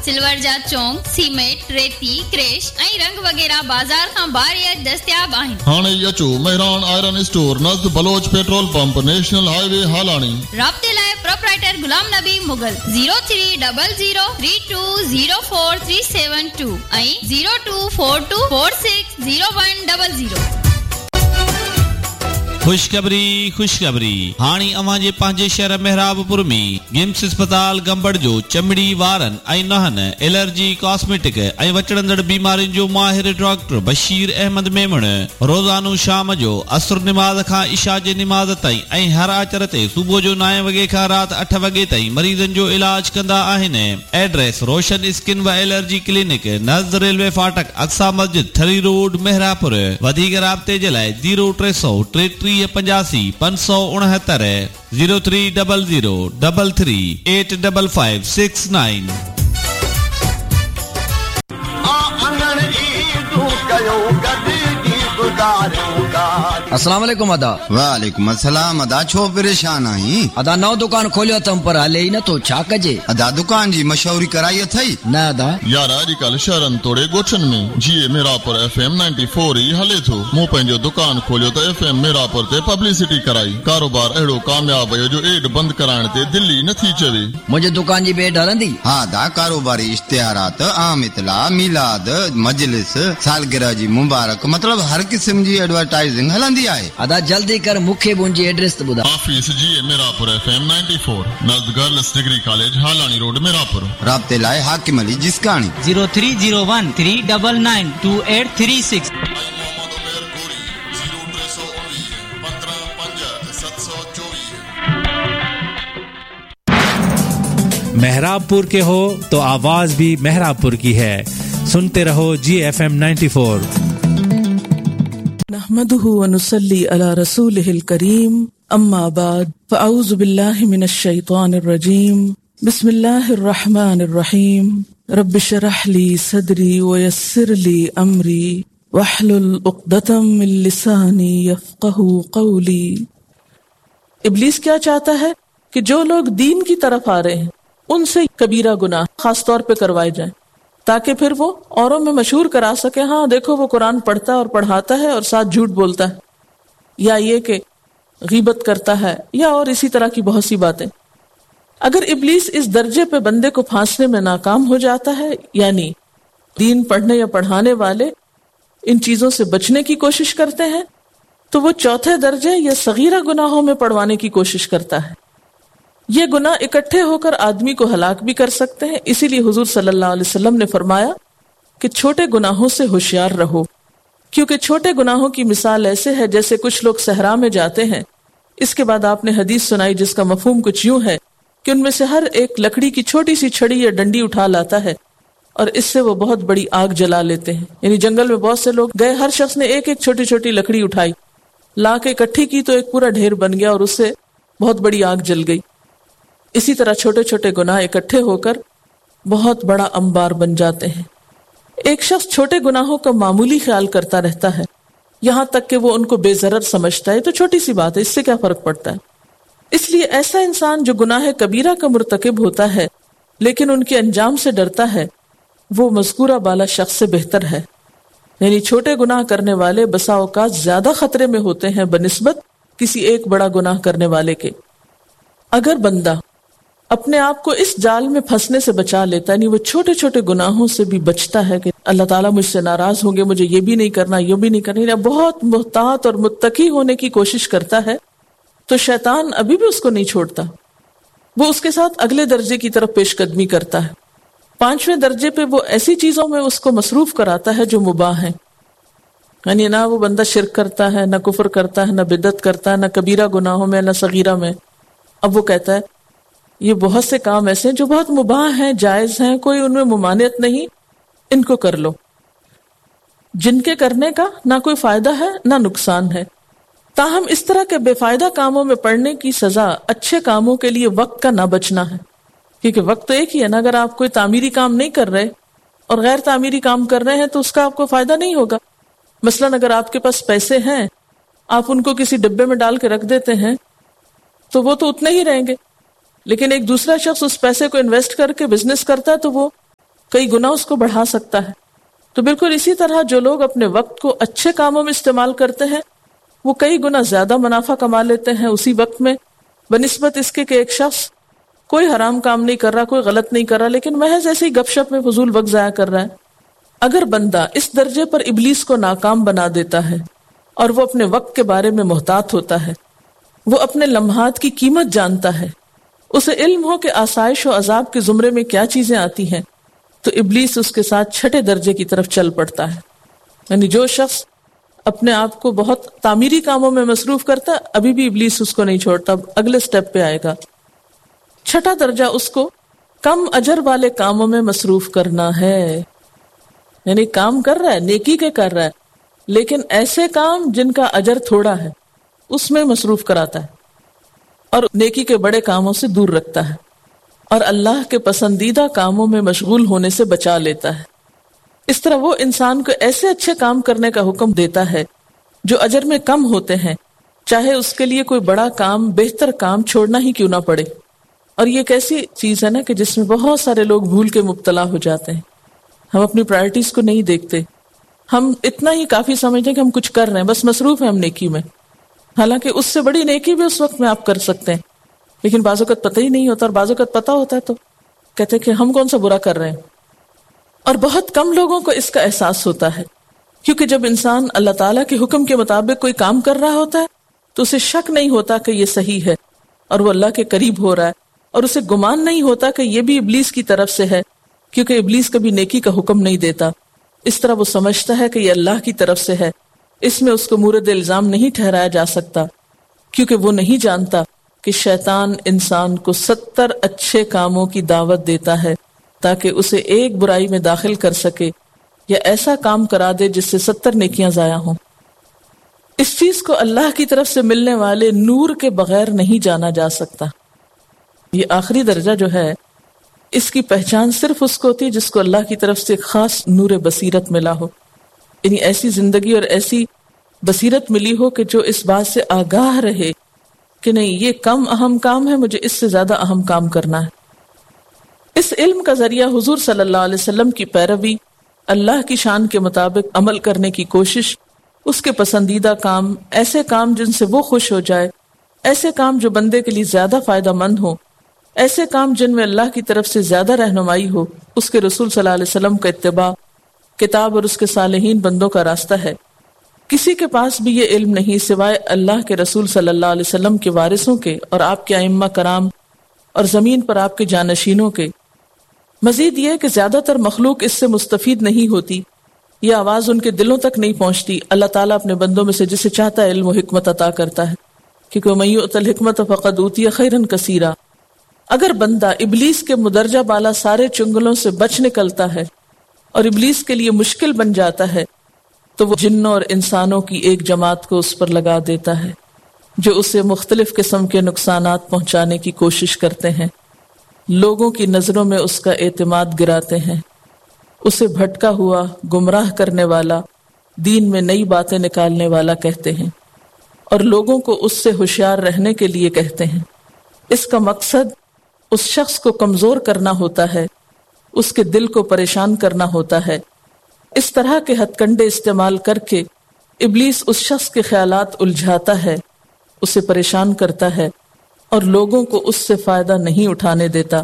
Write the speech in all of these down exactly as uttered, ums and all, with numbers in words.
Silver जा चौंक, cement, रेती, क्रेश ऐं रंग वगैरह बाजार खां बारियत दस्तयाब आहिनि। हाणे ई अचो Mehran iron store नज़द Bloch petrol pump national highway Halani. राब्ते लाइ proprietor Ghulam Nabi Mughal zero three double zero three to zero four three seven to ऐं zero two four to four six zero one double zero. खुशखबरी खुशखबरी हाणी अवां जे पंहिंजे शहर मेहराबपुर में गिम्स अस्पताल गंबड़ जो चमड़ी वारन ऐं नहन एलर्जी कॉस्मेटिक ऐं वचड़ंदड़ बीमारियुनि जो माहिर डॉक्टर बशीर अहमद मेमण रोज़ानो शाम जो असर निमाज़ खां इशा जे निमाज़ ताईं ऐं हर आचर ते सुबुह जो नव वॻे खां राति अठ वॻे ताईं मरीज़नि जो इलाज कंदा आहिनि। एड्रेस रोशन स्किन व एलर्जी क्लिनिक नज़द रेलवे फाटक अक्सा मस्जिद थरी रोड मेहरापुर। वधीक राब्ते जे लाइ ज़ीरो टे सौ टेटीह पंजासी पंज सौ उणहत्तर zero three double zero double three eight double five six nine. अस्सलाम वालेकुम अदा। वालेकुम अस्सलाम अदा, छो परेशान आई? अदा नौ दुकान खोलियो तम पर हले ही न तो छा कजे? अदा दुकान जी मशहूरी कराई अथई न अदा यार अॼुकल्ह शहरनि तोड़े ॻोठनि में जीअं Merapur F M ninety four E हले थो। मूं पंहिंजो दुकान खोलियो त एफ एम मेरापुर ते पब्लिसिटी कराई। कारोबार अहिड़ो कामयाब वियो जो एड बंदि कराइण ते दिल्ली नथी चवे। मुंहिंजे दुकान जी बेड हलंदी? हाँ अदा, कारोबारी इश्तिहारात, आम इतला, मिलाद, मजलिस, सालगिरह जी मुबारक, मतलब हर किस्म जी एडवर्टाइजिंग हलंदी आहे। अदा जल्दी कर मूंखे मुंहिंजी एड्रेस त ॿुधा। ऑफिस जी Merapur F M ninety four नज़द girls degree college हालानी road Merapur. राब्ते लाइ हाकिम Ali जिसकानी zero three zero one three double nine to eight three six. मेहराबपुर के हो तो आवाज भी मेहराबपुर की है। सुनते रहो जी एफ एम नाइंटी फोर। नहमदुहु व नुसल्ली अला रसूलिहिल करीम अम्मा बाद फ़अऊज़ु बिल्लाहि मिनश शैतानिर रजीम बिस्मिल्लाहिर रहमानिर रहीम रब्बि शरह ली सदरी व यस्सिर ली अमरी वहलुल उक़दतम मिन लिसानी यफ़क़हू क़ौली। इब्लीस क्या चाहता है कि जो लोग दीन की तरफ आ रहे हैं उनसे कबीरा गुनाह खास तौर पे करवाए जाएं, ताकि फिर वो औरों में मशहूर करा सके, हाँ देखो वो कुरान पढ़ता है और पढ़ाता है और साथ झूठ बोलता है, या ये कि गीबत करता है, या और इसी तरह की बहुत सी बातें। अगर इब्लीस इस दर्जे पे बंदे को फांसने में नाकाम हो जाता है, यानी दीन पढ़ने या पढ़ाने वाले इन चीजों से बचने की कोशिश करते हैं, तो वो चौथे दर्जे या सगीरा गुनाहों में पड़वाने की कोशिश करता है। ये गुनाह इकट्ठे होकर आदमी को हलाक भी कर सकते हैं। इसीलिए हुजूर सल्लल्लाहु अलैहि वसल्लम ने फरमाया कि छोटे गुनाहों से होशियार रहो, क्योंकि छोटे गुनाहों की मिसाल ऐसे है जैसे कुछ लोग सहरा में जाते हैं। इसके बाद आपने हदीस सुनाई जिसका मफहूम कुछ यूं है कि उनमें से हर एक लकड़ी की छोटी सी छड़ी या डंडी उठा लाता है और इससे वो बहुत बड़ी आग जला लेते हैं। यानी जंगल में बहुत से लोग गए, हर शख्स ने एक एक छोटी छोटी लकड़ी उठाई, ला के इकट्ठी की तो एक पूरा ढेर बन गया और उससे बहुत बड़ी आग जल गई। इसी तरह छोटे छोटे गुनाह इकट्ठे होकर बहुत बड़ा अंबार बन जाते हैं। एक शख्स छोटे गुनाहों का मामूली ख्याल करता रहता है, यहाँ तक कि वो उनको बेजरर समझता है, तो छोटी सी बात है, इससे क्या फर्क पड़ता है। इसलिए ऐसा इंसान जो गुनाह कबीरा का मुर्तकिब होता है लेकिन उनके अंजाम से डरता है, वो मज़कूरा बाला शख्स से बेहतर है। यानी छोटे गुनाह करने वाले बसा औकात ज्यादा खतरे में होते हैं बनिस्बत किसी एक बड़ा गुनाह करने वाले के। अगर बंदा अपने आप को इस जाल में फंसने से बचा लेता है, नहीं वो छोटे छोटे गुनाहों से भी बचता है कि अल्लाह ताला मुझसे नाराज होंगे, मुझे ये भी नहीं करना, ये भी नहीं करना, बहुत मुहतात और मुत्तकी होने की कोशिश करता है, तो शैतान अभी भी उसको नहीं छोड़ता। वो उसके साथ अगले दर्जे की तरफ पेशकदमी करता है। पांचवें दर्जे पे वो ऐसी चीजों में उसको मसरूफ कराता है जो मुबाह है। यानी ना वो बंदा शिरक करता है, ना कुफर करता है, ना बिदत करता है, ना कबीरा गुनाहों में, ना सगीरा में। अब वो कहता है ये बहुत से काम ऐसे हैं जो बहुत मुबाह हैं, जायज हैं, कोई उनमें मुमानियत नहीं, इनको कर लो, जिनके करने का ना कोई फायदा है ना नुकसान है। ताहम इस तरह के बेफायदा कामों में पड़ने की सजा अच्छे कामों के लिए वक्त का ना बचना है, क्योंकि वक्त तो एक ही है ना। अगर आप कोई तामीरी काम नहीं कर रहे और गैर तामीरी काम कर रहे हैं तो उसका आपको फायदा नहीं होगा। मसलन अगर आपके पास पैसे हैं, आप उनको किसी डिब्बे में डाल के रख देते हैं तो वो तो उतने ही रहेंगे, लेकिन एक दूसरा शख्स उस पैसे को इन्वेस्ट करके बिजनेस करता है तो वो کئی گنا اس کو بڑھا سکتا ہے. تو بالکل اسی طرح جو لوگ اپنے وقت کو اچھے کاموں میں استعمال کرتے ہیں وہ کئی گنا زیادہ منافع کما لیتے ہیں اسی وقت میں، بنسبت اس کے کہ ایک شخص کوئی حرام کام نہیں کر رہا، کوئی غلط نہیں کر رہا، لیکن محض ایسے ہی گپ شپ میں فضول وقت ضائع کر رہا ہے. اگر بندہ اس درجے پر ابلیس کو ناکام بنا دیتا ہے اور وہ اپنے وقت کے بارے میں محتاط ہوتا ہے، وہ اپنے لمحات کی قیمت جانتا ہے، اسے علم ہو کہ آسائش و عذاب کے زمرے میں کیا چیزیں آتی ہیں، تو ابلیس اس کے ساتھ چھٹے درجے کی طرف چل پڑتا ہے. یعنی جو شخص اپنے آپ کو بہت تعمیری کاموں میں مصروف کرتا ہے، ابھی بھی ابلیس اس کو نہیں چھوڑتا، اگلے سٹیپ پہ آئے گا. چھٹا درجہ اس کو کم اجر والے کاموں میں مصروف کرنا ہے. یعنی کام کر رہا ہے، نیکی کے کر رہا ہے، لیکن ایسے کام جن کا اجر تھوڑا ہے اس میں مصروف کراتا ہے اور نیکی کے بڑے کاموں سے دور رکھتا ہے اور اللہ کے پسندیدہ کاموں میں مشغول ہونے سے بچا لیتا ہے. اس طرح وہ انسان کو ایسے اچھے کام کرنے کا حکم دیتا ہے جو اجر میں کم ہوتے ہیں، چاہے اس کے لیے کوئی بڑا کام، بہتر کام چھوڑنا ہی کیوں نہ پڑے. اور یہ ایک ایسی چیز ہے نا کہ جس میں بہت سارے لوگ بھول کے مبتلا ہو جاتے ہیں. ہم اپنی پرائرٹیز کو نہیں دیکھتے، ہم اتنا ہی کافی سمجھتے ہیں کہ ہم کچھ کر رہے ہیں، بس مصروف ہیں ہم نیکی میں، حالانکہ اس سے بڑی نیکی بھی اس وقت میں آپ کر سکتے ہیں. لیکن بعض اوقات پتہ ہی نہیں ہوتا، اور بعض اوقات پتہ ہوتا ہے تو کہتے ہیں کہ ہم کون سا برا کر رہے ہیں. اور بہت کم لوگوں کو اس کا احساس ہوتا ہے، کیونکہ جب انسان اللہ تعالیٰ کے حکم کے مطابق کوئی کام کر رہا ہوتا ہے تو اسے شک نہیں ہوتا کہ یہ صحیح ہے اور وہ اللہ کے قریب ہو رہا ہے، اور اسے گمان نہیں ہوتا کہ یہ بھی ابلیس کی طرف سے ہے، کیونکہ ابلیس کبھی نیکی کا حکم نہیں دیتا. اس طرح وہ سمجھتا ہے کہ یہ اللہ کی طرف سے ہے، اس میں اس کو مورد الزام نہیں ٹھہرایا جا سکتا، کیونکہ وہ نہیں جانتا کہ شیطان انسان کو ستر اچھے کاموں کی دعوت دیتا ہے تاکہ اسے ایک برائی میں داخل کر سکے یا ایسا کام کرا دے جس سے ستر نیکیاں ضائع ہوں. اس چیز کو اللہ کی طرف سے ملنے والے نور کے بغیر نہیں جانا جا سکتا. یہ آخری درجہ جو ہے اس کی پہچان صرف اس کو ہوتی ہے جس کو اللہ کی طرف سے ایک خاص نور بصیرت ملا ہو، یعنی ایسی زندگی اور ایسی بصیرت ملی ہو کہ جو اس بات سے آگاہ رہے کہ نہیں، یہ کم اہم کام ہے، مجھے اس سے زیادہ اہم کام کرنا ہے. اس علم کا ذریعہ حضور صلی اللہ علیہ وسلم کی پیروی، اللہ کی شان کے مطابق عمل کرنے کی کوشش، اس کے پسندیدہ کام، ایسے کام جن سے وہ خوش ہو جائے، ایسے کام جو بندے کے لیے زیادہ فائدہ مند ہو، ایسے کام جن میں اللہ کی طرف سے زیادہ رہنمائی ہو، اس کے رسول صلی اللہ علیہ وسلم کا اتباع، کتاب اور اس کے صالحین بندوں کا راستہ ہے. کسی کے پاس بھی یہ علم نہیں سوائے اللہ کے رسول صلی اللہ علیہ وسلم کے وارثوں کے اور آپ کے ائمہ کرام اور زمین پر آپ کے جانشینوں کے. مزید یہ کہ زیادہ تر مخلوق اس سے مستفید نہیں ہوتی، یہ آواز ان کے دلوں تک نہیں پہنچتی. اللہ تعالیٰ اپنے بندوں میں سے جسے چاہتا ہے علم و حکمت عطا کرتا ہے، کیونکہ وَمَن یُؤْتَ الْحِکْمَةَ فَقَدْ أُوتِیَ خَیْرًا کَثِیرًا. اگر بندہ ابلیس کے مدرجہ بالا سارے چنگلوں سے بچ نکلتا ہے اور ابلیس کے لیے مشکل بن جاتا ہے تو وہ جنوں اور انسانوں کی ایک جماعت کو اس پر لگا دیتا ہے جو اسے مختلف قسم کے نقصانات پہنچانے کی کوشش کرتے ہیں، لوگوں کی نظروں میں اس کا اعتماد گراتے ہیں، اسے بھٹکا ہوا، گمراہ کرنے والا، دین میں نئی باتیں نکالنے والا کہتے ہیں، اور لوگوں کو اس سے ہوشیار رہنے کے لیے کہتے ہیں. اس کا مقصد اس شخص کو کمزور کرنا ہوتا ہے، اس کے دل کو پریشان کرنا ہوتا ہے. اس طرح کے ہتھ کنڈے استعمال کر کے ابلیس اس شخص کے خیالات الجھاتا ہے، اسے پریشان کرتا ہے اور لوگوں کو اس سے فائدہ نہیں اٹھانے دیتا.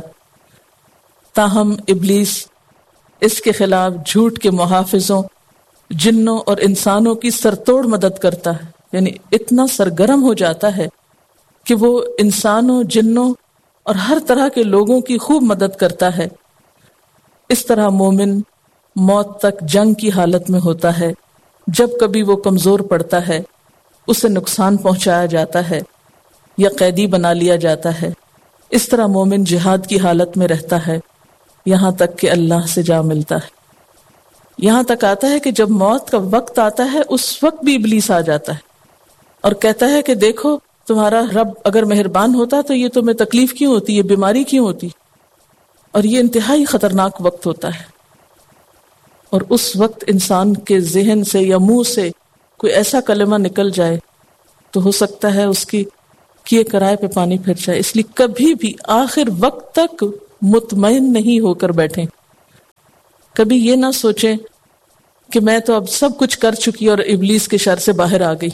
تاہم ابلیس اس کے خلاف جھوٹ کے محافظوں، جنوں اور انسانوں کی سرتوڑ مدد کرتا ہے، یعنی اتنا سرگرم ہو جاتا ہے کہ وہ انسانوں، جنوں اور ہر طرح کے لوگوں کی خوب مدد کرتا ہے. اس طرح مومن موت تک جنگ کی حالت میں ہوتا ہے. جب کبھی وہ کمزور پڑتا ہے، اسے نقصان پہنچایا جاتا ہے یا قیدی بنا لیا جاتا ہے. اس طرح مومن جہاد کی حالت میں رہتا ہے یہاں تک کہ اللہ سے جا ملتا ہے. یہاں تک آتا ہے کہ جب موت کا وقت آتا ہے اس وقت بھی ابلیس آ جاتا ہے اور کہتا ہے کہ دیکھو، تمہارا رب اگر مہربان ہوتا تو یہ تمہیں تکلیف کیوں ہوتی، یہ بیماری کیوں ہوتی. اور یہ انتہائی خطرناک وقت ہوتا ہے، اور اس وقت انسان کے ذہن سے یا منہ سے کوئی ایسا کلمہ نکل جائے تو ہو سکتا ہے اس کی کیے کرائے پہ پانی پھر جائے. اس لیے کبھی بھی آخر وقت تک مطمئن نہیں ہو کر بیٹھیں. کبھی یہ نہ سوچیں کہ میں تو اب سب کچھ کر چکی اور ابلیس کے شر سے باہر آ گئی.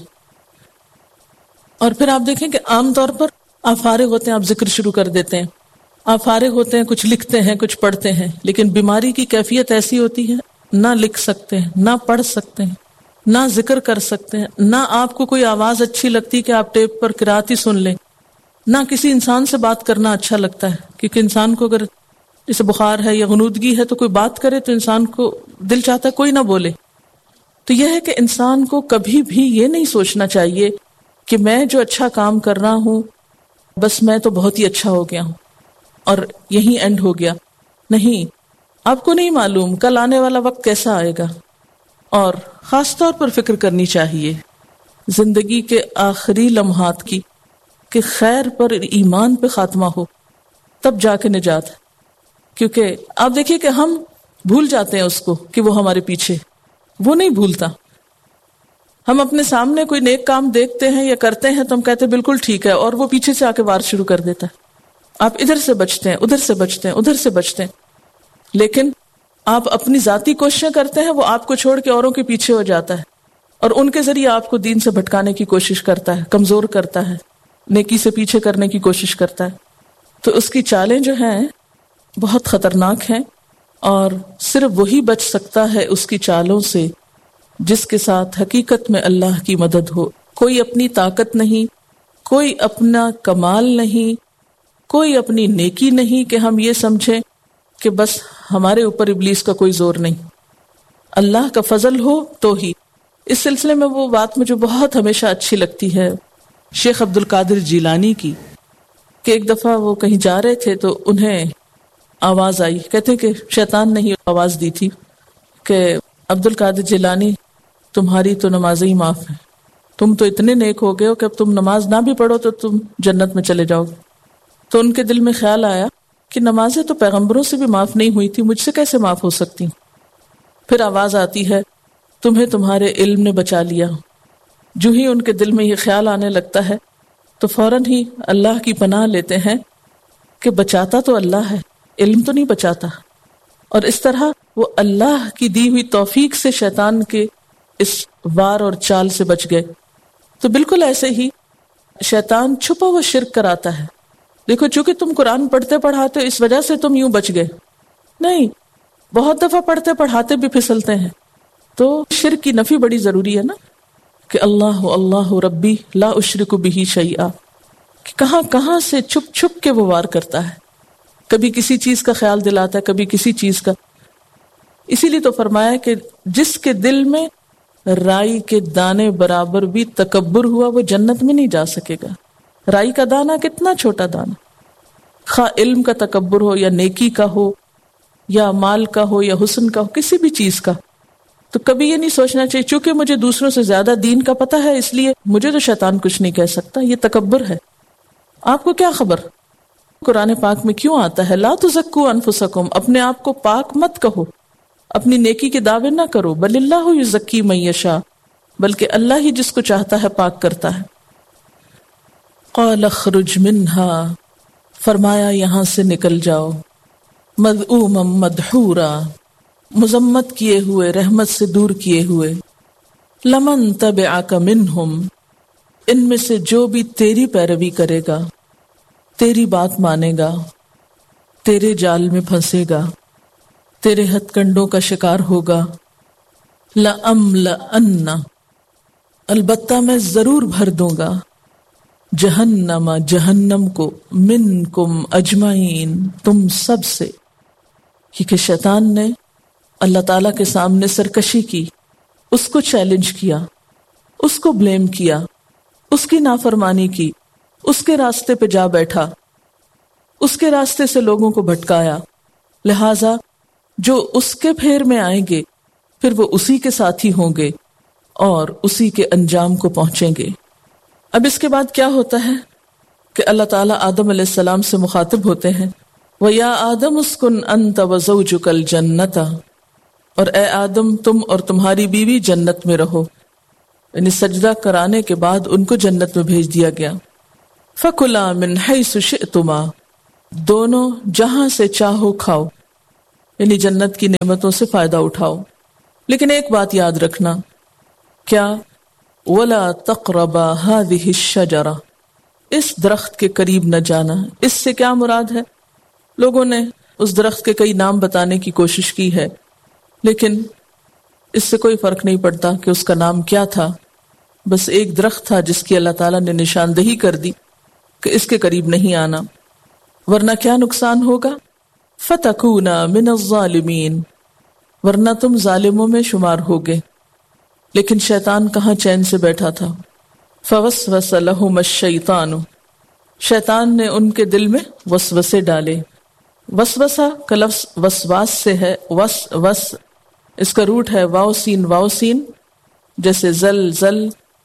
اور پھر آپ دیکھیں کہ عام طور پر آپ فارغ ہوتے ہیں, آپ ذکر شروع کر دیتے ہیں, آپ فارغ ہوتے ہیں, کچھ لکھتے ہیں, کچھ پڑھتے ہیں, لیکن بیماری کی کیفیت ایسی ہوتی ہے نہ لکھ سکتے ہیں, نہ پڑھ سکتے ہیں, نہ ذکر کر سکتے ہیں, نہ آپ کو کوئی آواز اچھی لگتی کہ آپ ٹیپ پر قرات ہی سن لیں, نہ کسی انسان سے بات کرنا اچھا لگتا ہے, کیونکہ انسان کو اگر جیسے بخار ہے یا غنودگی ہے تو کوئی بات کرے تو انسان کو دل چاہتا ہے کوئی نہ بولے. تو یہ ہے کہ انسان کو کبھی بھی یہ نہیں سوچنا چاہیے کہ میں جو اچھا کام کر رہا ہوں بس میں تو بہت ہی اچھا ہو گیا ہوں اور یہیں اینڈ ہو گیا. نہیں, آپ کو نہیں معلوم کل آنے والا وقت کیسا آئے گا. اور خاص طور پر فکر کرنی چاہیے زندگی کے آخری لمحات کی کہ خیر پر ایمان پہ خاتمہ ہو, تب جا کے نجات ہے. کیونکہ آپ دیکھیے کہ ہم بھول جاتے ہیں اس کو کہ وہ ہمارے پیچھے, وہ نہیں بھولتا. ہم اپنے سامنے کوئی نیک کام دیکھتے ہیں یا کرتے ہیں تو ہم کہتے ہیں بالکل ٹھیک ہے, اور وہ پیچھے سے آ کے وار شروع کر دیتا ہے. آپ ادھر سے بچتے ہیں, ادھر سے بچتے ہیں, ادھر سے بچتے ہیں, لیکن آپ اپنی ذاتی کوششیں کرتے ہیں, وہ آپ کو چھوڑ کے اوروں کے پیچھے ہو جاتا ہے اور ان کے ذریعے آپ کو دین سے بھٹکانے کی کوشش کرتا ہے, کمزور کرتا ہے, نیکی سے پیچھے کرنے کی کوشش کرتا ہے. تو اس کی چالیں جو ہیں بہت خطرناک ہیں, اور صرف وہی بچ سکتا ہے اس کی چالوں سے جس کے ساتھ حقیقت میں اللہ کی مدد ہو. کوئی اپنی طاقت نہیں, کوئی اپنا کمال نہیں, کوئی اپنی نیکی نہیں کہ ہم یہ سمجھیں کہ بس ہمارے اوپر ابلیس کا کوئی زور نہیں, اللہ کا فضل ہو تو ہی. اس سلسلے میں وہ بات مجھے بہت ہمیشہ اچھی لگتی ہے شیخ عبد القادر جیلانی کی, کہ ایک دفعہ وہ کہیں جا رہے تھے تو انہیں آواز آئی, کہتے کہ شیطان نے ہی آواز دی تھی کہ عبد القادر جیلانی تمہاری تو نمازیں ہی معاف ہیں, تم تو اتنے نیک ہو گئے ہو کہ اب تم نماز نہ بھی پڑھو تو تم جنت میں چلے جاؤ گے. تو ان کے دل میں خیال آیا کہ نمازیں تو پیغمبروں سے بھی معاف نہیں ہوئی تھی, مجھ سے کیسے معاف ہو سکتی. پھر آواز آتی ہے تمہیں تمہارے علم نے بچا لیا. جو ہی ان کے دل میں یہ خیال آنے لگتا ہے تو فوراً ہی اللہ کی پناہ لیتے ہیں کہ بچاتا تو اللہ ہے, علم تو نہیں بچاتا. اور اس طرح وہ اللہ کی دی ہوئی توفیق سے شیطان کے اس وار اور چال سے بچ گئے. تو بالکل ایسے ہی شیطان چھپا ہوا شرک کراتا ہے. دیکھو چونکہ تم قرآن پڑھتے پڑھاتے اس وجہ سے تم یوں بچ گئے, نہیں, بہت دفعہ پڑھتے پڑھاتے بھی پھسلتے ہیں. تو شرک کی نفی بڑی ضروری ہے نا, کہ اللہ اللہ ربی لا اشرک بہ شیئا, کہ کہاں کہاں سے چھپ چھپ کے وہ وار کرتا ہے, کبھی کسی چیز کا خیال دلاتا ہے, کبھی کسی چیز کا. اسی لیے تو فرمایا کہ جس کے دل میں رائی کے دانے برابر بھی تکبر ہوا وہ جنت میں نہیں جا سکے گا. رائی کا دانہ کتنا چھوٹا دانہ, خواہ علم کا تکبر ہو یا نیکی کا ہو یا مال کا ہو یا حسن کا ہو, کسی بھی چیز کا, تو کبھی یہ نہیں سوچنا چاہیے چونکہ مجھے دوسروں سے زیادہ دین کا پتہ ہے اس لیے مجھے تو شیطان کچھ نہیں کہہ سکتا. یہ تکبر ہے. آپ کو کیا خبر قرآن پاک میں کیوں آتا ہے لا تزکوا انفسکم, اپنے آپ کو پاک مت کہو, اپنی نیکی کے دعوے نہ کرو, بل اللہ یزکی من یشاء, بلکہ اللہ ہی جس کو چاہتا ہے پاک کرتا ہے. قال اخرج منہا, فرمایا یہاں سے نکل جاؤ, مذءوما مدحورا, مذمت کیے ہوئے, رحمت سے دور کیے ہوئے, لمن تبعک منہم, ان میں سے جو بھی تیری پیروی کرے گا, تیری بات مانے گا, تیرے جال میں پھنسے گا, تیرے ہتھ کنڈوں کا شکار ہوگا, لَأَمْلَأَنَّ, البتہ میں ضرور بھر دوں گا, جہنم, جہنم کو, منکم اجمعین, تم سب سے. کیونکہ شیطان نے اللہ تعالیٰ کے سامنے سرکشی کی, اس کو چیلنج کیا, اس کو بلیم کیا, اس کی نافرمانی کی, اس کے راستے پہ جا بیٹھا, اس کے راستے سے لوگوں کو بھٹکایا. لہذا جو اس کے پھیر میں آئیں گے پھر وہ اسی کے ساتھی ہوں گے اور اسی کے انجام کو پہنچیں گے. اب اس کے بعد کیا ہوتا ہے کہ اللہ تعالیٰ آدم علیہ السلام سے مخاطب ہوتے ہیں, وَيَا آدَمُ اسْكُنْ أَنْتَ وَزَوْجُكَ الْجَنَّةَ, اور اے آدم تم اور تمہاری بیوی جنت میں رہو. یعنی سجدہ کرانے کے بعد ان کو جنت میں بھیج دیا گیا. فَكُلَا مِنْ حَيْثُ شِئْتُمَا, دونوں جہاں سے چاہو کھاؤ. یعنی جنت کی نعمتوں سے فائدہ اٹھاؤ. لیکن ایک بات یاد رکھنا، کیا وَلَا تَقْرَبَا هَذِهِ الشَّجَرَةَ، اس درخت کے قریب نہ جانا. اس سے کیا مراد ہے؟ لوگوں نے اس درخت کے کئی نام بتانے کی کوشش کی ہے، لیکن اس سے کوئی فرق نہیں پڑتا کہ اس کا نام کیا تھا. بس ایک درخت تھا جس کی اللہ تعالیٰ نے نشاندہی کر دی کہ اس کے قریب نہیں آنا، ورنہ کیا نقصان ہوگا؟ فَتَكُونَ مِنَ الظَّالِمِينَ، ورنہ تم ظالموں میں شمار ہوگے. لیکن شیطان کہاں چین سے بیٹھا تھا. فَوَسْوَسَ لَهُمَ الشَّيْطَانُ، شیطان نے ان کے دل میں وسوسے ڈالے. وسوسہ کا لفظ وسواس سے ہے. وس وس اس کا روٹ ہے واو سین واو سین، جیسے زل زل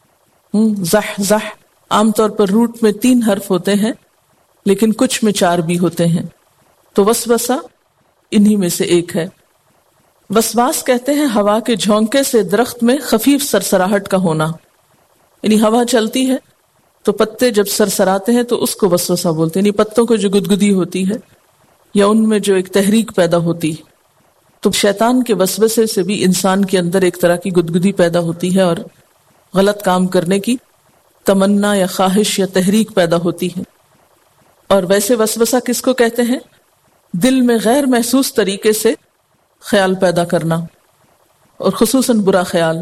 زح زح. عام طور پر روٹ میں تین حرف ہوتے ہیں لیکن کچھ میں چار بھی ہوتے ہیں، تو وسوسہ انہی میں سے ایک ہے. وسواس کہتے ہیں ہوا کے جھونکے سے درخت میں خفیف سرسراہٹ کا ہونا. یعنی ہوا چلتی ہے تو پتے جب سرسراتے ہیں تو اس کو وسوسہ بولتے ہیں. یعنی پتوں کو جو گدگدی ہوتی ہے یا ان میں جو ایک تحریک پیدا ہوتی ہے، تو شیطان کے وسوسے سے بھی انسان کے اندر ایک طرح کی گدگدی پیدا ہوتی ہے اور غلط کام کرنے کی تمنا یا خواہش یا تحریک پیدا ہوتی ہے. اور ویسے وسوسہ کس کو کہتے ہیں؟ دل میں غیر محسوس طریقے سے خیال پیدا کرنا، اور خصوصاً برا خیال.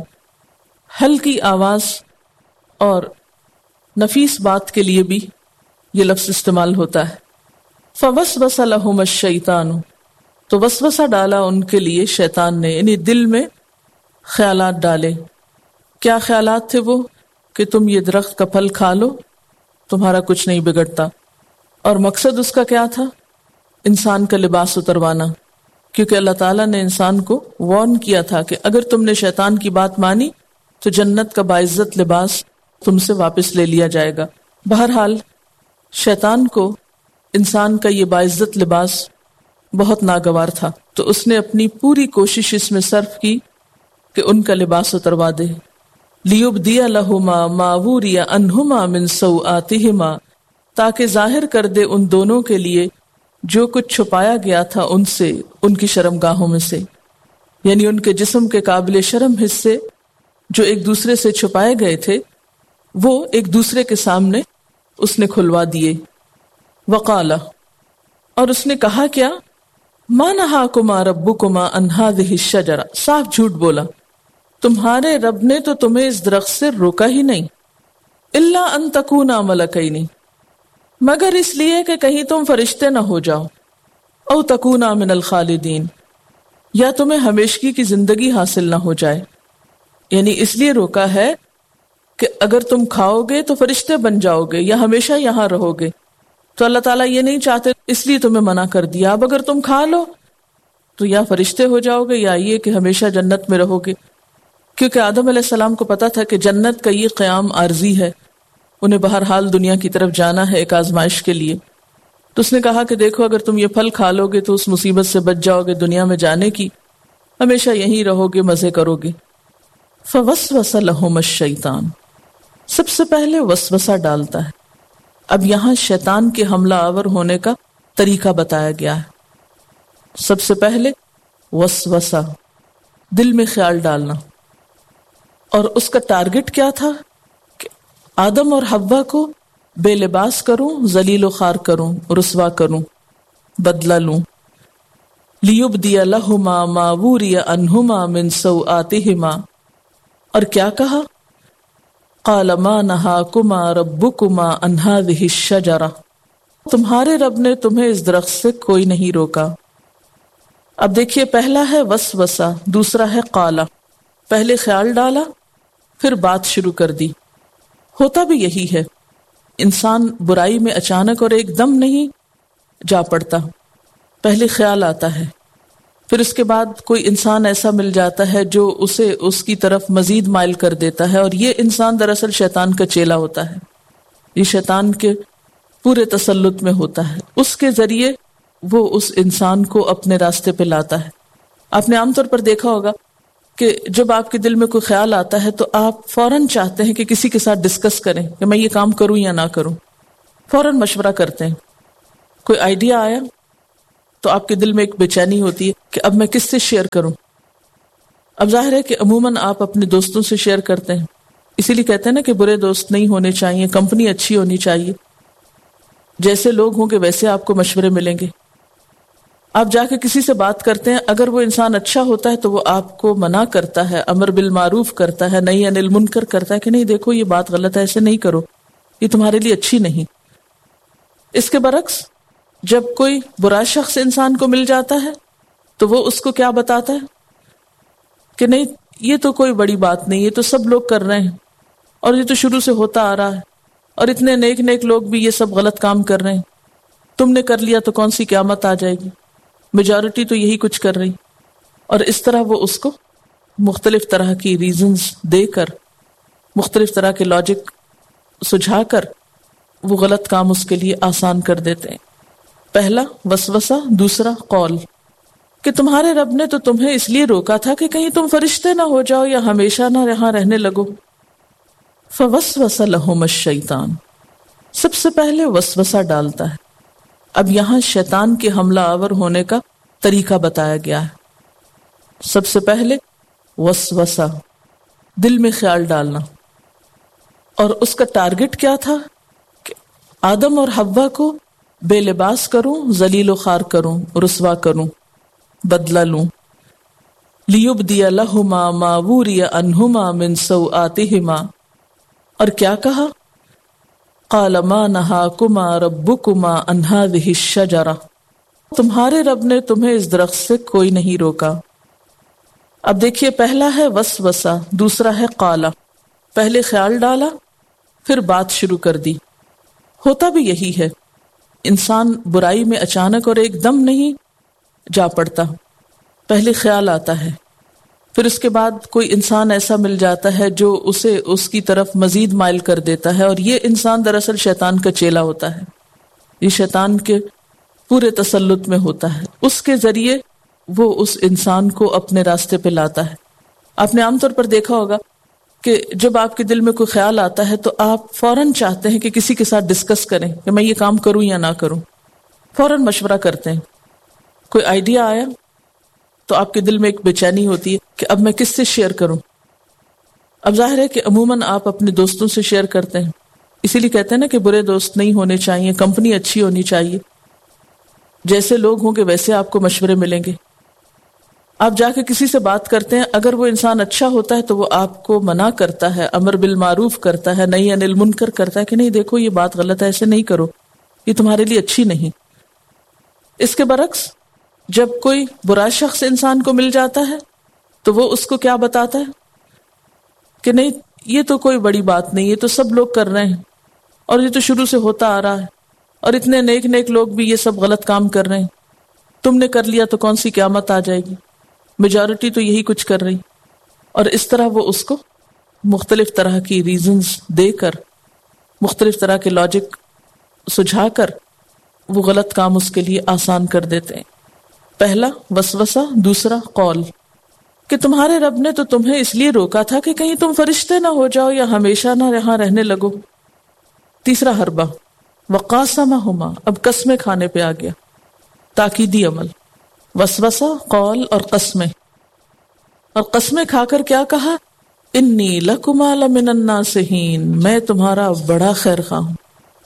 ہلکی آواز اور نفیس بات کے لیے بھی یہ لفظ استعمال ہوتا ہے. فَوَسْوَسَ لَهُمَ الشَّيْطَانُ، تو وسوسہ ڈالا ان کے لیے شیطان نے، یعنی دل میں خیالات ڈالے. کیا خیالات تھے وہ؟ کہ تم یہ درخت کا پھل کھا لو، تمہارا کچھ نہیں بگڑتا. اور مقصد اس کا کیا تھا؟ انسان کا لباس اتروانا، کیونکہ اللہ تعالیٰ نے انسان کو وارن کیا تھا کہ اگر تم نے شیطان کی بات مانی تو جنت کا باعزت لباس تم سے واپس لے لیا جائے گا. بہرحال شیطان کو انسان کا یہ باعزت لباس بہت ناگوار تھا، تو اس نے اپنی پوری کوشش اس میں صرف کی کہ ان کا لباس اتروا دے. لِيُبْدِيَ لَهُمَا مَا وُرِيَ عَنْهُمَا مِنْ سَوْآتِهِمَا، تاکہ ظاہر کر دے ان دونوں کے لیے جو کچھ چھپایا گیا تھا ان سے، ان کی شرمگاہوں میں سے. یعنی ان کے جسم کے قابل شرم حصے جو ایک دوسرے سے چھپائے گئے تھے وہ ایک دوسرے کے سامنے اس نے کھلوا دیے. وقال، اور اس نے کہا کیا؟ ما نہاکما ربکما عن ہذہ الشجرہ، صاف جھوٹ بولا، تمہارے رب نے تو تمہیں اس درخت سے روکا ہی نہیں. الا ان تکونا ملکین، مگر اس لیے کہ کہیں تم فرشتے نہ ہو جاؤ. او تکونا من الخالدین، یا تمہیں ہمیشگی کی زندگی حاصل نہ ہو جائے. یعنی اس لیے روکا ہے کہ اگر تم کھاؤ گے تو فرشتے بن جاؤ گے یا ہمیشہ یہاں رہو گے. تو اللہ تعالیٰ یہ نہیں چاہتے، اس لیے تمہیں منع کر دیا. اب اگر تم کھا لو تو یا فرشتے ہو جاؤ گے یا یہ کہ ہمیشہ جنت میں رہو گے. کیونکہ آدم علیہ السلام کو پتا تھا کہ جنت کا یہ قیام عارضی ہے، انہیں بہرحال دنیا کی طرف جانا ہے ایک آزمائش کے لیے. تو اس نے کہا کہ دیکھو اگر تم یہ پھل کھا لو گے تو اس مصیبت سے بچ جاؤ گے دنیا میں جانے کی، ہمیشہ یہیں رہو گے، مزے کرو گے. فوسوس لہم الشیطان، سب سے پہلے وسوسہ ڈالتا ہے. اب یہاں شیطان کے حملہ آور ہونے کا طریقہ بتایا گیا ہے. سب سے پہلے وسوسہ، دل میں خیال ڈالنا. اور اس کا ٹارگٹ کیا تھا؟ کہ آدم اور حوا کو بے لباس کروں، ذلیل و خوار کروں، رسوا کروں، بدلہ لوں. لیبدی لہما ما وری عنہما من سوآتہما، اور کیا کہا؟ قال ما نہاکما ربکما عن ہذہ الشجرہ، تمہارے رب نے تمہیں اس درخت سے کوئی نہیں روکا. اب دیکھیے، پہلا ہے وسوسہ، دوسرا ہے قالا. پہلے خیال ڈالا، پھر بات شروع کر دی. ہوتا بھی یہی ہے، انسان برائی میں اچانک اور ایک دم نہیں جا پڑتا. پہلے خیال آتا ہے، پھر اس کے بعد کوئی انسان ایسا مل جاتا ہے جو اسے اس کی طرف مزید مائل کر دیتا ہے، اور یہ انسان دراصل شیطان کا چیلا ہوتا ہے. یہ شیطان کے پورے تسلط میں ہوتا ہے، اس کے ذریعے وہ اس انسان کو اپنے راستے پہ لاتا ہے. آپ نے عام طور پر دیکھا ہوگا کہ جب آپ کے دل میں کوئی خیال آتا ہے تو آپ فوراً چاہتے ہیں کہ کسی کے ساتھ ڈسکس کریں کہ میں یہ کام کروں یا نہ کروں. فوراً مشورہ کرتے ہیں. کوئی آئیڈیا آیا تو آپ کے دل میں ایک بے چینی ہوتی ہے کہ اب میں کس سے شیئر کروں. اب ظاہر ہے کہ عموماً آپ اپنے دوستوں سے شیئر کرتے ہیں، اسی لیے کہتے ہیں نا کہ برے دوست نہیں ہونے چاہیے، کمپنی اچھی ہونی چاہیے. جیسے لوگ ہوں گے ویسے آپ کو مشورے ملیں گے. آپ جا کے کسی سے بات کرتے ہیں، اگر وہ انسان اچھا ہوتا ہے تو وہ آپ کو منع کرتا ہے، امر بالمعروف کرتا ہے، نہی عن المنکر کرتا ہے کہ نہیں دیکھو یہ بات غلط ہے، ایسے نہیں کرو، یہ تمہارے لیے اچھی نہیں. اس کے برعکس جب کوئی برا شخص انسان کو مل جاتا ہے تو وہ اس کو کیا بتاتا ہے کہ نہیں یہ تو کوئی بڑی بات نہیں، یہ تو سب لوگ کر رہے ہیں اور یہ تو شروع سے ہوتا آ رہا ہے اور اتنے نیک نیک لوگ بھی یہ سب غلط کام کر رہے ہیں، تم نے کر لیا تو کون سی قیامت آ جائے گی، میجورٹی تو یہی کچھ کر رہی. اور اس طرح وہ اس کو مختلف طرح کی ریزنز دے کر، مختلف طرح کے لاجک سجھا کر وہ غلط کام اس کے لیے آسان کر دیتے ہیں. پہلا وسوسہ، دوسرا قول، کہ تمہارے رب نے تو تمہیں اس لیے روکا تھا کہ کہیں تم فرشتے نہ ہو جاؤ یا ہمیشہ نہ یہاں رہنے لگو. فوسوس لہم الشیطان، سب سے پہلے وسوسہ ڈالتا ہے. اب یہاں شیطان کے حملہ آور ہونے کا طریقہ بتایا گیا ہے. سب سے پہلے وسوسہ، دل میں خیال ڈالنا، اور اس کا ٹارگٹ کیا تھا کہ آدم اور حوا کو بے لباس کروں، ذلیل و خوار کروں، رسوا کروں، بدلہ لوں. لیبدی لہما ما وری عنہما من سوآتہما، اور کیا کہا؟ قال ما نہاکما ربکما عن ہذہ الشجرہ، تمہارے رب نے تمہیں اس درخت سے کوئی نہیں روکا. اب دیکھیے، پہلا ہے وسوسہ، دوسرا ہے قال. پہلے خیال ڈالا، پھر بات شروع کر دی. ہوتا بھی یہی ہے، انسان برائی میں اچانک اور ایک دم نہیں جا پڑتا. پہلے خیال آتا ہے، پھر اس کے بعد کوئی انسان ایسا مل جاتا ہے جو اسے اس کی طرف مزید مائل کر دیتا ہے، اور یہ انسان دراصل شیطان کا چیلا ہوتا ہے. یہ شیطان کے پورے تسلط میں ہوتا ہے، اس کے ذریعے وہ اس انسان کو اپنے راستے پہ لاتا ہے. آپ نے عام طور پر دیکھا ہوگا کہ جب آپ کے دل میں کوئی خیال آتا ہے تو آپ فوراً چاہتے ہیں کہ کسی کے ساتھ ڈسکس کریں کہ میں یہ کام کروں یا نہ کروں. فوراً مشورہ کرتے ہیں. کوئی آئیڈیا آیا تو آپ کے دل میں ایک بے چینی ہوتی ہے کہ اب میں کس سے شیئر کروں. اب ظاہر ہے کہ عموماً آپ اپنے دوستوں سے شیئر کرتے ہیں، اسی لیے کہتے ہیں نا کہ برے دوست نہیں ہونے چاہیے، کمپنی اچھی ہونی چاہیے. جیسے لوگ ہوں گے ویسے آپ کو مشورے ملیں گے. آپ جا کے کسی سے بات کرتے ہیں، اگر وہ انسان اچھا ہوتا ہے تو وہ آپ کو منع کرتا ہے، امر بالمعروف کرتا ہے، نہی عن المنکر کرتا ہے کہ نہیں دیکھو یہ بات غلط ہے، ایسے نہیں کرو، یہ تمہارے لیے اچھی نہیں. اس کے برعکس جب کوئی برا شخص انسان کو مل جاتا ہے تو وہ اس کو کیا بتاتا ہے کہ نہیں یہ تو کوئی بڑی بات نہیں، یہ تو سب لوگ کر رہے ہیں اور یہ تو شروع سے ہوتا آ رہا ہے اور اتنے نیک نیک لوگ بھی یہ سب غلط کام کر رہے ہیں، تم نے کر لیا تو کون سی قیامت آ جائے گی، میجورٹی تو یہی کچھ کر رہی. اور اس طرح وہ اس کو مختلف طرح کی ریزنز دے کر، مختلف طرح کے لاجک سجھا کر وہ غلط کام اس کے لیے آسان کر دیتے ہیں. پہلا وسوسہ، دوسرا قول، کہ تمہارے رب نے تو تمہیں اس لیے روکا تھا کہ کہیں تم فرشتے نہ ہو جاؤ یا ہمیشہ نہ یہاں رہنے لگو. تیسرا حربہ وقاسمہما، اب قسمیں کھانے پہ آ گیا، تاکیدی عمل. وسوسہ، قول اور قسمیں. اور قسمیں کھا کر کیا کہا؟ انی لکما لمن الناصحین، میں تمہارا بڑا خیر خواہ ہوں.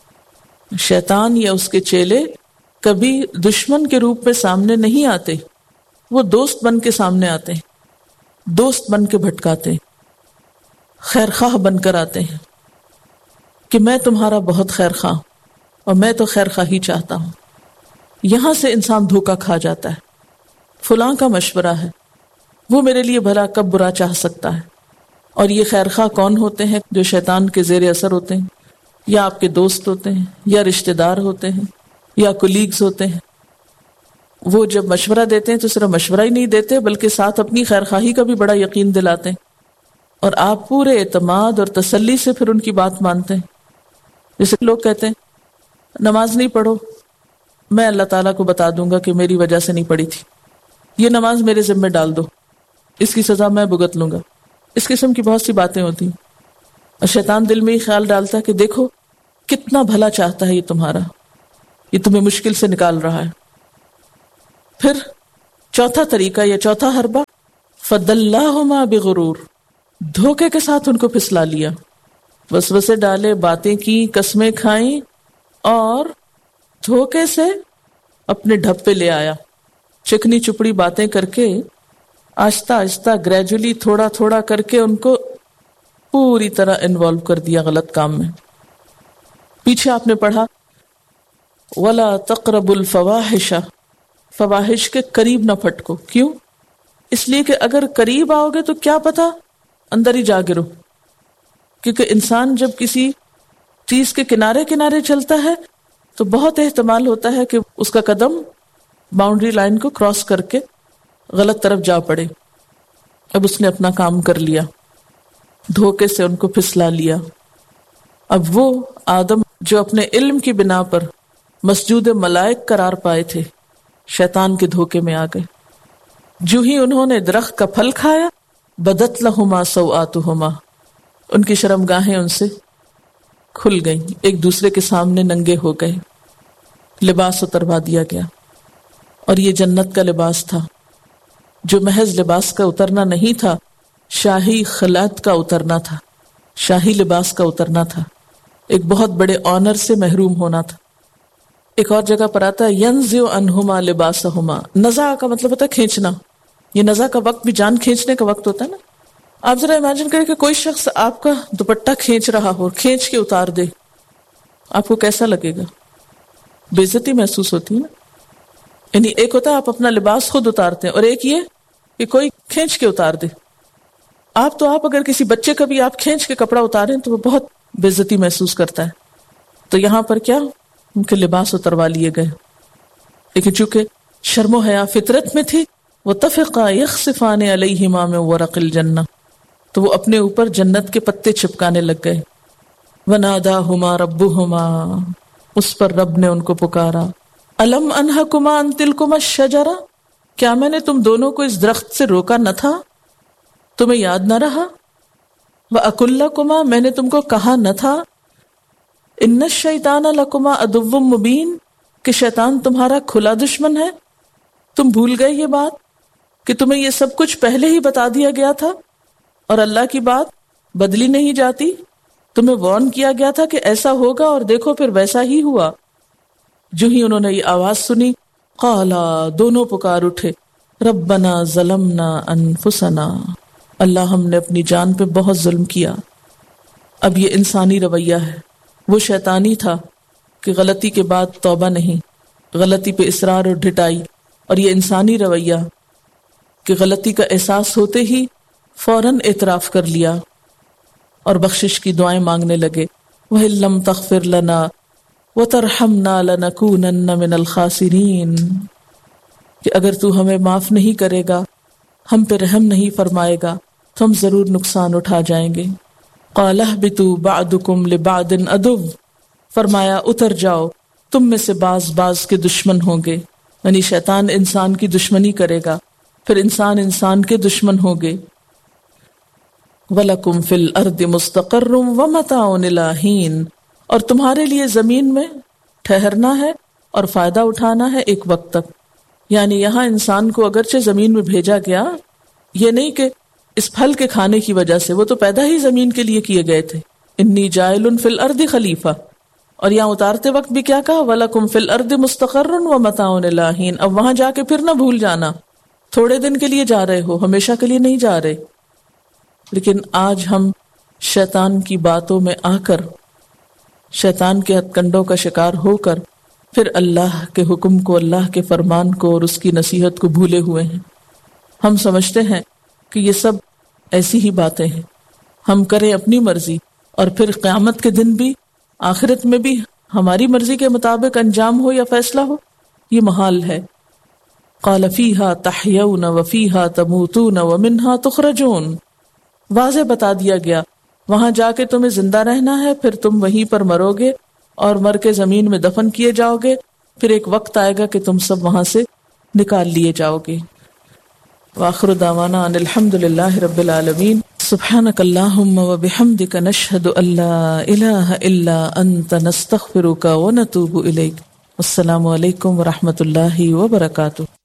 شیطان یا اس کے چیلے کبھی دشمن کے روپ میں سامنے نہیں آتے، وہ دوست بن کے سامنے آتے ہیں، دوست بن کے بھٹکاتے ہیں، خیر خواہ بن کر آتے ہیں کہ میں تمہارا بہت خیر خواہ ہوں اور میں تو خیر خواہی چاہتا ہوں. یہاں سے انسان دھوکا کھا جاتا ہے. فلاں کا مشورہ ہے، وہ میرے لیے بھلا کب برا چاہ سکتا ہے. اور یہ خیر خواہ کون ہوتے ہیں؟ جو شیطان کے زیر اثر ہوتے ہیں، یا آپ کے دوست ہوتے ہیں، یا رشتہ دار ہوتے ہیں، یا کولیگز ہوتے ہیں. وہ جب مشورہ دیتے ہیں تو صرف مشورہ ہی نہیں دیتے بلکہ ساتھ اپنی خیر خواہی کا بھی بڑا یقین دلاتے ہیں، اور آپ پورے اعتماد اور تسلی سے پھر ان کی بات مانتے ہیں. جیسے لوگ کہتے ہیں نماز نہیں پڑھو، میں اللہ تعالیٰ کو بتا دوں گا کہ میری وجہ سے نہیں پڑھی تھی، یہ نماز میرے ذمہ ڈال دو، اس کی سزا میں بھگت لوں گا. اس قسم کی بہت سی باتیں ہوتی ہیں. اور شیطان دل میں ہی خیال ڈالتا ہے کہ دیکھو کتنا بھلا چاہتا ہے یہ تمہارا، یہ تمہیں مشکل سے نکال رہا ہے. پھر چوتھا طریقہ یا چوتھا حربہ، فدلاہما بغرور، دھوکے کے ساتھ ان کو پھسلا لیا، وسوسے ڈالے، باتیں کی، قسمیں کھائیں اور دھوکے سے اپنے ڈھب پہ لے آیا، چکنی چپڑی باتیں کر کے آہستہ آہستہ گریجولی تھوڑا تھوڑا کر کے ان کو پوری طرح انوالو کر دیا غلط کام میں۔ پیچھے آپ نے پڑھا وَلَا تَقْرَبُوا الْفَوَاحِشَ، فواحش کے قریب نہ پھٹکو۔ کیوں؟ اس لیے کہ اگر قریب آؤ گے تو کیا پتا اندر ہی جا گرو، کیونکہ انسان جب کسی چیز کے کنارے کنارے چلتا ہے تو بہت احتمال ہوتا ہے کہ اس کا قدم باؤنڈری لائن کو کراس کر کے غلط طرف جا پڑے۔ اب اس نے اپنا کام کر لیا، دھوکے سے ان کو پھسلا لیا۔ اب وہ آدم جو اپنے علم کی بنا پر مسجود ملائک قرار پائے تھے، شیطان کے دھوکے میں آ گئے۔ جو ہی انہوں نے درخت کا پھل کھایا، بدت لہما سوآتہما، ان کی شرم گاہیں ان سے کھل گئیں، ایک دوسرے کے سامنے ننگے ہو گئے، لباس اتروا دیا گیا۔ اور یہ جنت کا لباس تھا جو محض لباس کا اترنا نہیں تھا، شاہی خلعت کا اترنا تھا، شاہی لباس کا اترنا تھا، ایک بہت بڑے آنر سے محروم ہونا تھا۔ ایک اور جگہ پر آتا ہے ینزع عنہما لباسہما، نزع کا مطلب ہوتا ہے کھینچنا، یہ نزع کا وقت بھی جان کھینچنے کا وقت ہوتا ہے نا۔ آپ ذرا امیجن کریں کہ کوئی شخص آپ کا دوپٹہ کھینچ رہا ہو، کھینچ کے اتار دے، آپ کو کیسا لگے گا؟ بے عزتی محسوس ہوتی ہے نا۔ یعنی ایک ہوتا ہے آپ اپنا لباس خود اتارتے ہیں، اور ایک یہ کہ کوئی کھینچ کے اتار دے۔ آپ تو آپ اگر کسی بچے کا بھی آپ کھینچ کے کپڑا اتاریں تو وہ بہت بے عزتی محسوس کرتا ہے۔ تو یہاں پر کیا ان کے لباس اتروا لیے گئے، لیکن چونکہ شرم و حیا فطرت میں تھی، وَطَفِقَا يَخْصِفَانِ عَلَيْهِمَا مِن وَرَقِ الْجَنَّةِ، تو وہ اپنے اوپر جنت کے پتے چپکانے لگ گئے۔ وَنَادَاهُمَا رَبُّهُمَا، اس پر رب نے ان کو پکارا، أَلَمْ أَنْهَكُمَا عَنْ تِلْكُمَا الشَّجَرَةِ، کیا میں نے تم دونوں کو اس درخت سے روکا نہ تھا؟ تمہیں یاد نہ رہا؟ وَأَقُلْ لَكُمَا، میں نے تم کو کہا نہ تھا؟ ان الشیطان لکما عدو مبین، کہ شیطان تمہارا کھلا دشمن ہے؟ تم بھول گئے یہ بات کہ تمہیں یہ سب کچھ پہلے ہی بتا دیا گیا تھا، اور اللہ کی بات بدلی نہیں جاتی۔ تمہیں وارن کیا گیا تھا کہ ایسا ہوگا، اور دیکھو پھر ویسا ہی ہوا۔ جو ہی انہوں نے یہ آواز سنی، قالا، دونوں پکار اٹھے، ربنا ظلمنا انفسنا، اللہ ہم نے اپنی جان پہ بہت ظلم کیا۔ اب یہ انسانی رویہ ہے، وہ شیطانی تھا کہ غلطی کے بعد توبہ نہیں، غلطی پہ اصرار اور ڈھٹائی، اور یہ انسانی رویہ کہ غلطی کا احساس ہوتے ہی فوراً اعتراف کر لیا اور بخشش کی دعائیں مانگنے لگے۔ وَإِن لَّمْ تَغْفِرْ لَنَا وَتَرْحَمْنَا لَنَكُونَنَّ مِنَ الْخَاسِرِينَ، کہ اگر تو ہمیں معاف نہیں کرے گا، ہم پہ رحم نہیں فرمائے گا، تو ہم ضرور نقصان اٹھا جائیں گے۔ قَالَ اهْبِطُوا بَعْضُكُمْ لِبَعْضٍ عَدُوٌّ، فرمایا اتر جاؤ، تم میں سے بعض بعض کے دشمن ہوں گے، یعنی شیطان انسان کی دشمنی کرے گا، پھر انسان انسان کے دشمن ہوں گے۔ وَلَكُمْ فِي الْأَرْضِ مُسْتَقَرٌّ وَمَتَاعٌ إِلَىٰ حِينٍ، اور تمہارے لیے زمین میں ٹھہرنا ہے اور فائدہ اٹھانا ہے ایک وقت تک۔ یعنی یہاں انسان کو اگرچہ زمین میں بھیجا گیا، یہ نہیں کہ اس پھل کے کھانے کی وجہ سے، وہ تو پیدا ہی زمین کے لیے کیے گئے تھے۔ انی جاعل فی الارض خلیفہ، اور یہاں اتارتے وقت بھی کیا کہا، وَلَكُمْ فِي الْأَرْضِ مُسْتَقَرٌّ وَمَتَاعٌ إِلَىٰ حِينٍ۔ اب وہاں جا کے پھر نہ بھول جانا، تھوڑے دن کے لیے جا رہے ہو، ہمیشہ کے لیے نہیں جا رہے۔ لیکن آج ہم شیطان کی باتوں میں آ کر، شیطان کے ہتھ کنڈوں کا شکار ہو کر، پھر اللہ کے حکم کو، اللہ کے فرمان کو اور اس کی نصیحت کو بھولے ہوئے ہیں۔ ہم سمجھتے ہیں کہ یہ سب ایسی ہی باتیں ہیں، ہم کریں اپنی مرضی، اور پھر قیامت کے دن بھی، آخرت میں بھی ہماری مرضی کے مطابق انجام ہو یا فیصلہ ہو، یہ محال ہے۔ قال فیہا تحیون وفیہا تموتون ومنہا تخرجون، واضح بتا دیا گیا وہاں جا کے تمہیں زندہ رہنا ہے، پھر تم وہیں پر مرو گے اور مر کے زمین میں دفن کیے جاؤ گے، پھر ایک وقت آئے گا کہ تم سب وہاں سے نکال لیے جاؤ گے۔ وآخر دعوانا ان الحمد للہ رب العالمین۔ سبحانک اللہم وبحمدک نشہد ان لا الہ الا انت نستغفرک ونتوب الیک۔ السلام علیکم ورحمۃ اللہ وبرکاتہ۔